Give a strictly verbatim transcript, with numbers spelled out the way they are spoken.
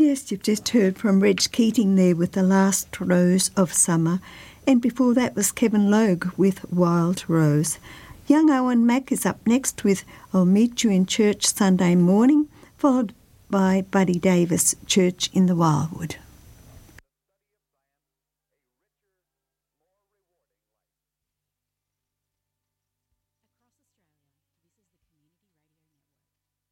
Yes, you've just heard from Reg Keating there with The Last Rose of Summer, and before that was Kevin Logue with Wild Rose. Young Owen Mack is up next with I'll Meet You in Church Sunday Morning, followed by Buddy Davis, Church in the Wildwood.